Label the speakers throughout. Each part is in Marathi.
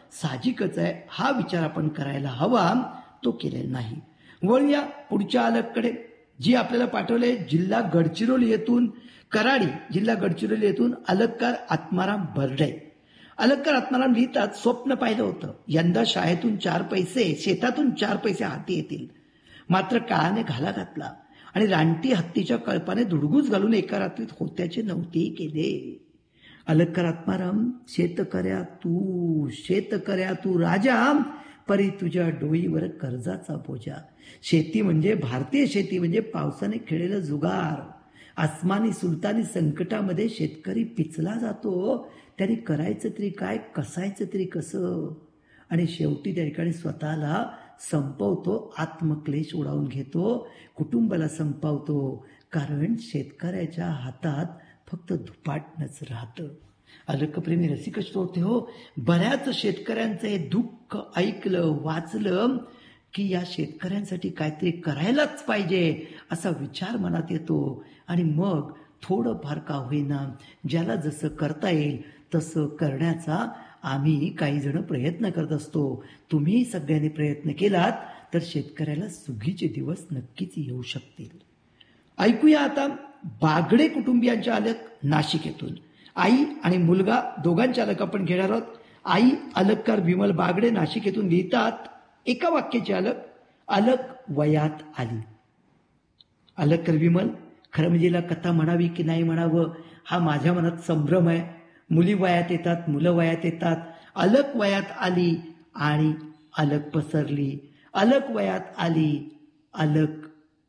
Speaker 1: साहजिकच आहे, हा विचार आपण करायला हवा, तो केलेला नाही. वळूया पुढच्या अलगकडे, जी आपल्याला पाठवले जिल्हा गडचिरोली येथून, कराडी जिल्हा गडचिरोली येथून अलगकार आत्माराम बर्डे. अलगकार आत्माराम लिहितात, स्वप्न पाहिलं होतं, यंदा शाळेतून 4 पैसे, शेतातून 4 पैसे हाती येतील. मात्र काळाने घाला घातला आणि रानटी हत्तीच्या कळपाने धुडगूस घालून एका रात्रीत होत्याचे नव्हते केले. अलगकार आत्माराम, शेतकऱ्या तू राजा, परी तुझ्या डोईवर कर्जाचा बोजा. शेती म्हणजे, भारतीय शेती म्हणजे पावसाने खेळलेलं जुगार. आसमानी सुलतानी संकटामध्ये शेतकरी पिचला जातो. त्याने करायचं तरी काय, कसायचं तरी कसं, आणि शेवटी त्या ठिकाणी स्वतःला संपवतो, आत्मक्लेश उडावून घेतो, कुटुंबाला संपवतो. कारण शेतकऱ्याच्या हातात फक्त धुपाटणच राहतं. अलकप्रेमी रसिक श्रोते हो, बऱ्याच शेतकऱ्यांचं हे दुःख ऐकलं, वाचलं की या शेतकऱ्यांसाठी काहीतरी करायलाच पाहिजे असा विचार मनात येतो. आणि मग थोडंफार का होईना, ज्याला जसं करता येईल तसं करण्याचा आम्ही काही जण प्रयत्न करत असतो. तुम्ही सगळ्यांनी प्रयत्न केलात तर शेतकऱ्याला सुगीचे दिवस नक्कीच येऊ शकतील. ऐकूया आता बागडे कुटुंबियांच्या अलक नाशिक येथून. आई आणि मुलगा दोघांचे अलक आपण घेणार आहोत. आई अलककार विमल बागडे नाशिक येथून लिहितात, एका वाक्याची अलक वयात आली. अलककार विमल, खरं म्हणजे हिला कथा म्हणावी की नाही म्हणावं हा माझ्या मनात संभ्रम आहे. मुली वयात येतात, मुलं वयात येतात. अलक वयात आली आणि अलक पसरली. अलक वयात आली, अलक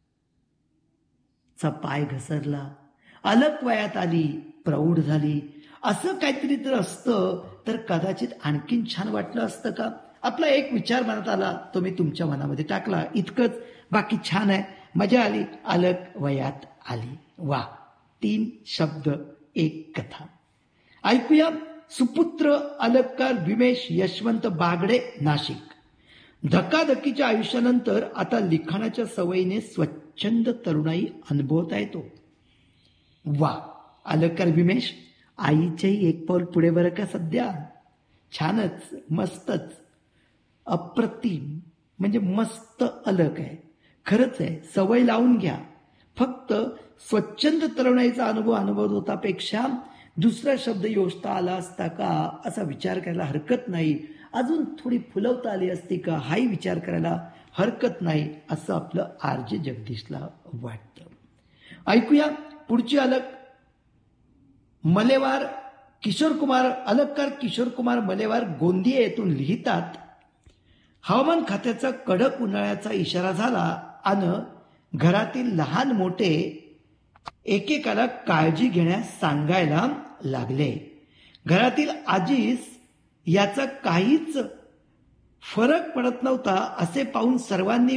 Speaker 1: चा पाय घसरला. अलक वयात आली, प्रौढ झाली. असं काहीतरी जर असतं तर कदाचित आणखीन छान वाटलं असतं का? आपला एक विचार मनात आला, तो मी तुमच्या मनामध्ये टाकला, इतकंच. बाकी छान आहे, मजा आली. अलक वयात आली, वा. 3 शब्द, 1 कथा. ऐकूया सुपुत्र अलककार विमेश यशवंत बागडे नाशिक. धकाधकीच्या आयुष्यानंतर आता लिखाणाच्या सवयीने स्वच्छंद तरुणाई अनुभवता येतो. वा, अलककार विमेश, आईचेही एक पाऊल पुढे बरं का सध्या. छानच, मस्तच, अप्रतिम, म्हणजे मस्त अलक आहे. खरंच आहे, सवय लावून घ्या. फक्त स्वच्छंद तरुणाईचा अनुभव होतापेक्षा दुसरा शब्द योजता आला असता का असा विचार करायला हरकत नाही. अजून थोडी फुलवता आली असती का हाही विचार करायला हरकत नाही, असं आपलं आरजे जगदीशला वाटतं. ऐकूया पुढची अलक. मलेवार किशोरकुमार, अलककार किशोरकुमार मलेवार गोंदिया येथून लिहितात, हवामान खात्याचा कडक उन्हाळ्याचा इशारा झाला आणि घरातील लहान मोठे एकेकाला काळजी घेण्यास सांगायला लागले. घरातील आजीस याचा काहीच फरक पडत नव्हता असे पाहून सर्वांनी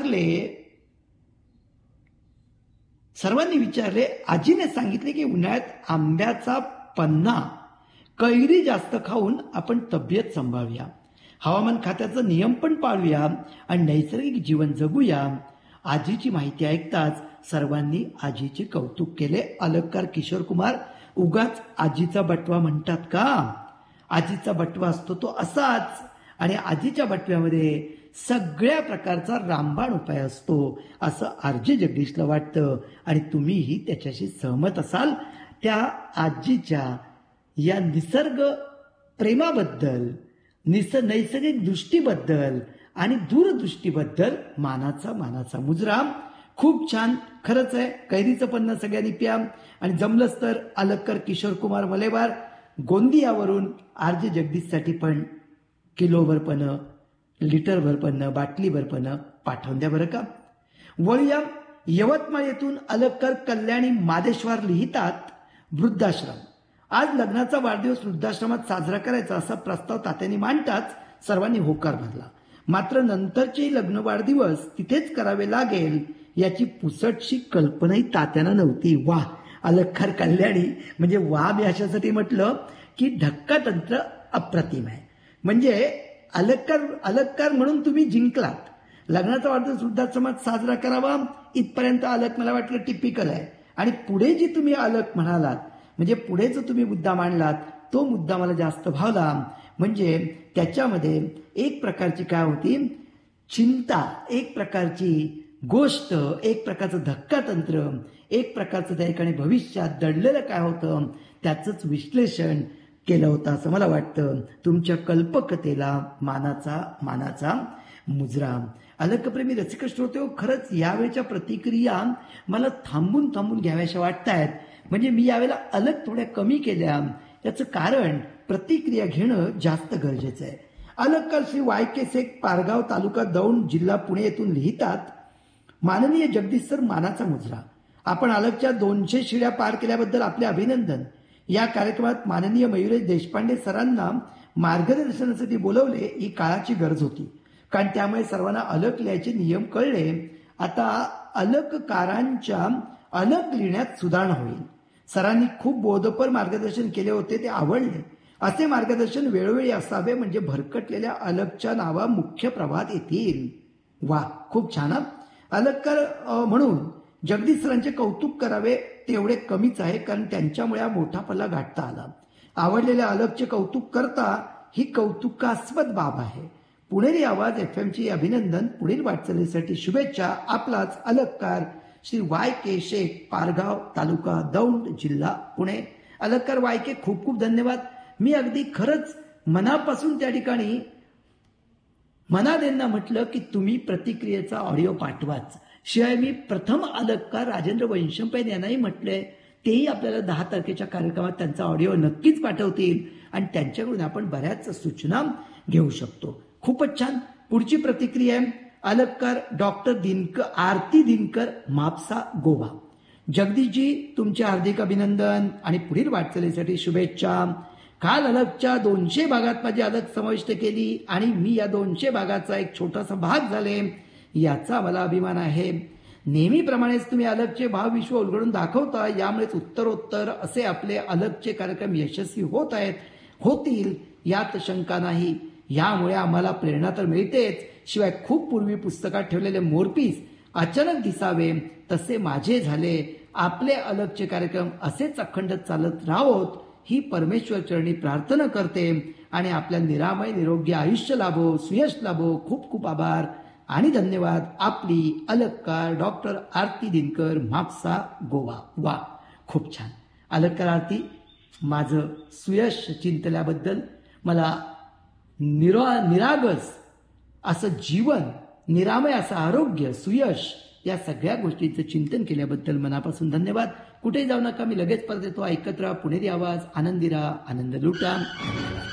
Speaker 1: विचारले. आजीने सांगितले की उन्हाळ्यात आंब्याचा पन्ना, कैरी जास्त खाऊन आपण तब्येत सांभाळूया, हवामान खात्याचा नियम पण पाळूया आणि नैसर्गिक जीवन जगूया. आजीची माहिती ऐकताच सर्वांनी आजीचे कौतुक केले. अलककार किशोरकुमार, उगाच आजीचा बटवा म्हणतात का? आजीचा बटवा असतो तो असाच, आणि आजीच्या बटव्यामध्ये सगळ्या प्रकारचा रामबाण उपाय असतो असं आरजे जगदीशला वाटतं. आणि तुम्हीही त्याच्याशी सहमत असाल. त्या आजीच्या या निसर्ग प्रेमाबद्दल, नैसर्गिक दृष्टीबद्दल आणि दूरदृष्टीबद्दल मानाचा मुजरा. खूप छान, खरंच आहे. कैरीचं पन्ना सगळ्यांनी प्या. आणि जमलंच तर अलककार किशोरकुमार मलेवार गोंदियावरून आरजे जगदीशसाठी पण किलोभर पन्नं, लिटरभर पन्नं, बाटलीभर पन्नं पाठवून द्या बरं का. वळूया यवतमाळ येथून अलककार कल्याणी मादेश्वर लिहितात, वृद्धाश्रम. आज लग्नाचा वाढदिवस वृद्धाश्रमात साजरा करायचा असा प्रस्ताव तात्यांनी मांडताच सर्वांनी होकार भरला. मात्र नंतरचे लग्न वाढदिवस तिथेच करावे लागेल याची पुसटशी कल्पनाही तात्यांना नव्हती. वा, अलककार कल्याणी म्हणजे वा. मी अशासाठी म्हटलं की धक्कातंत्र अप्रतिम आहे. म्हणजे अलककार म्हणून तुम्ही जिंकलात. लग्नाचा वाढदिवस वृद्धाश्रमात साजरा करावा इथपर्यंत अलक मला वाटलं टिपिकल आहे. आणि पुढे जी तुम्ही अलक म्हणालात, म्हणजे पुढे जो तुम्ही मुद्दा मांडलात तो मुद्दा मला जास्त भावला. म्हणजे त्याच्यामध्ये एक प्रकारची काय होती, चिंता, एक प्रकारची गोष्ट, एक प्रकारचं धक्कातंत्र, एक प्रकारचं त्या ठिकाणी भविष्यात दडलेलं काय होतं त्याचंच विश्लेषण केलं होतं असं मला वाटतं. तुमच्या कल्पकतेला मानाचा मुजरा. अलकप्रेमी रसिक श्रोते, खरंच यावेळच्या प्रतिक्रिया मला थांबून घ्याव्याशा वाटतायत. म्हणजे मी यावेळेला अलग थोड्या कमी केल्या. याचं कारण प्रतिक्रिया घेणं जास्त गरजेचं आहे. अलगकार श्री वाय.के. शेख, पारगाव, तालुका दौंड, जिल्हा पुणे येथून लिहितात, माननीय जगदीश सर, मानाचा मुजरा. आपण अलगच्या 200 शिड्या पार केल्याबद्दल आपले अभिनंदन. या कार्यक्रमात माननीय मयुरेश देशपांडे सरांना मार्गदर्शनासाठी बोलवले ही काळाची गरज होती, कारण त्यामुळे सर्वांना अलग लिहायचे नियम कळले. आता अलगकारांच्या अलग लिहिण्यात सुधारणा होईल. सरांनी खूप बोधपर मार्गदर्शन केले होते, ते आवडले. असे मार्गदर्शन वेळोवेळी असावे, म्हणजे भरकटलेल्या अलगच्या नावा मुख्य प्रवाहात येतील. वा, खूप छान. अलगकार म्हणून जगदीश सरांचे कौतुक करावे तेवढे कमीच आहे, कारण त्यांच्यामुळे हा मोठा पल्ला गाठता आला. आवडलेल्या अलगचे कौतुक करता ही कौतुकास्पद बाब आहे. पुणेरी आवाज FM अभिनंदन. पुढील वाटचालीसाठी शुभेच्छा. आपलाच अलगकार श्री वाय.के. शेख, पारगाव, तालुका दौंड, जिल्हा पुणे. अलगकार वाय.के. खूप खूप धन्यवाद. मी अगदी खरंच मनापासून त्या ठिकाणी मनादेंना म्हटलं की तुम्ही प्रतिक्रियेचा ऑडिओ पाठवाच. शिवाय मी प्रथम अलगकार राजेंद्र वैशंपैन यांनाही म्हटलंय, तेही आपल्याला 10 तारखेच्या कार्यक्रमात त्यांचा ऑडिओ नक्कीच पाठवतील आणि त्यांच्याकडून आपण बऱ्याच सूचना घेऊ शकतो. खूपच छान. पुढची प्रतिक्रिया आहे अलगकार डॉक्टर आरती दिनकर, म्हापसा, गोवा. जगदीशजी, तुमचे हार्दिक अभिनंदन आणि पुढील वाटचालीसाठी शुभेच्छा. काल अलगच्या 200 भागात माझी अलग समाविष्ट केली आणि मी या 200 भागाचा एक छोटासा भाग झाले, याचा मला अभिमान आहे. नेहमीप्रमाणेच तुम्ही अलगचे भावविश्व उलगडून दाखवता, यामुळेच उत्तरोत्तर असे आपले अलगचे कार्यक्रम यशस्वी होतील यात शंका नाही. यामुळे आम्हाला प्रेरणा तर मिळतेच, शिवाय खूप पूर्वी पुस्तकात ठेवलेले मोरपीस अचानक दिसावे तसे माझे झाले. आपले अलगचे कार्यक्रम असेच अखंड चालत राहोत ही परमेश्वर चरणी प्रार्थना करते आणि आपल्या निरामय निरोगी आयुष्य लाभो, सुयश लाभो. खूप खूप आभार आणि धन्यवाद. आपली अलगकार डॉक्टर आरती दिनकर, म्हापसा, गोवा. वा, खूप छान. अलगकार आरती, माझं सुयश चिंतल्याबद्दल, मला निरागस असं जीवन, निरामय असं आरोग्य, सुयश या सगळ्या गोष्टींचं चिंतन केल्याबद्दल मनापासून धन्यवाद. कुठेही जाऊ नका, मी लगेच परत येतो. ऐकत राहा पुणेरी आवाज. आनंदी राहा, आनंद लुटा.